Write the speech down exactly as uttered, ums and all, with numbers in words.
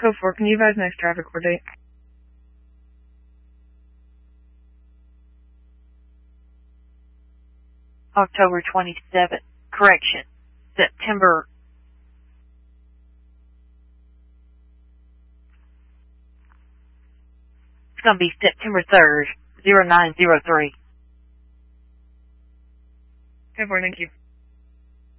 Code four, can you advise next traffic report date? October twenty-seventh. Correction. September. It's going to be September third, zero nine zero three. Code four, thank you.